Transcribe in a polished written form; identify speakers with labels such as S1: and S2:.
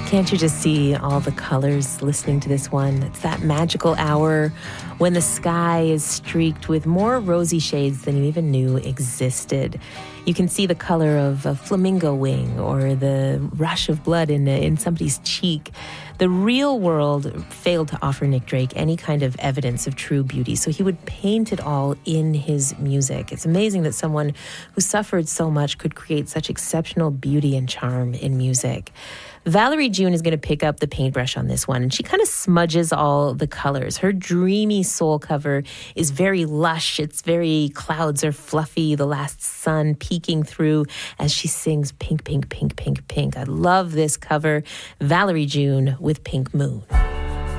S1: Can't you just see all the colors listening to this one? It's that magical hour when the sky is streaked with more rosy shades than you even knew existed. You can see the color of a flamingo wing or the rush of blood in somebody's cheek. The real world failed to offer Nick Drake any kind of evidence of true beauty, so he would paint it all in his music. It's amazing that someone who suffered so much could create such exceptional beauty and charm in music. Valerie June is going to pick up the paintbrush on this one, and she kind of smudges all the colors. Her dreamy soul cover is very lush. It's very, clouds are fluffy, the last sun peeking through as she sings Pink, Pink, Pink, Pink, Pink. I love this cover. Valerie June with Pink Moon.